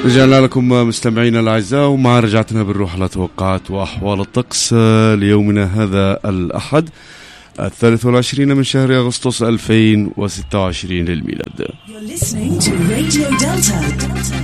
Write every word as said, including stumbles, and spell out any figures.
رجعنا لكم مستمعينا الأعزاء، ومع رجعتنا بالروح على توقعات وأحوال الطقس ليومنا هذا الأحد الثالث والعشرين من شهر أغسطس ألفين وستة وعشرين للميلاد.